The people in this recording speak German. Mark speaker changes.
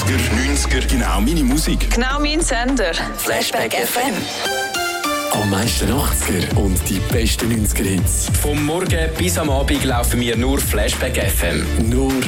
Speaker 1: 80er, 90er, genau meine Musik.
Speaker 2: Genau mein Sender. Flashback FM.
Speaker 3: Am meisten 80er und die besten 90er-Hits.
Speaker 4: Vom Morgen bis am Abend laufen wir nur Flashback FM.
Speaker 3: Nur